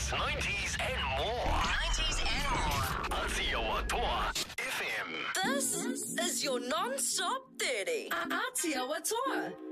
80s, 90s, and more. 90s and more. Asia Watoa FM. This is your non-stop 30. Asia Watoa.